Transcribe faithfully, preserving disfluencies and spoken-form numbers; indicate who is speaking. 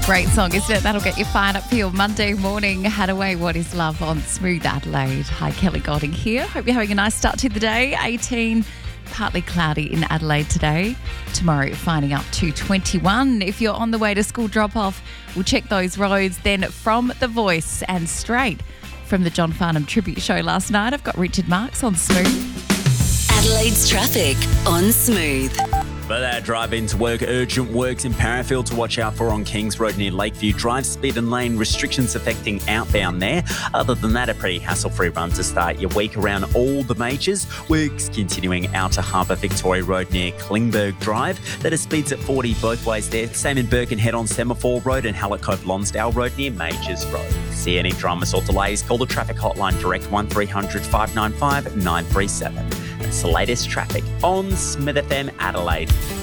Speaker 1: Great song, isn't it? That'll get you fired up for your Monday morning. Hadaway, What Is Love on Smooth Adelaide. Hi, Kelly Golding here. Hope you're having a nice start to the day. eighteen, partly cloudy in Adelaide today. Tomorrow, finding up to twenty-one. If you're on the way to school drop-off, we'll check those roads. Then from The Voice and straight from the John Farnham Tribute Show last night, I've got Richard Marks on Smooth.
Speaker 2: Adelaide's traffic on Smooth.
Speaker 3: For that drive into work, urgent works in Parafield to watch out for on Kings Road near Lakeview. Drive speed and lane restrictions affecting outbound there. Other than that, a pretty hassle-free run to start your week around all the majors. Works continuing out to Harbour Victoria Road near Klingberg Drive. That is speeds at forty both ways there. Same in Birkenhead on Semaphore Road and Hallett Cove Lonsdale Road near Majors Road. See any dramas or delays, call the traffic hotline direct one three hundred five nine five nine three seven. That's the latest traffic on Smith F M Adelaide.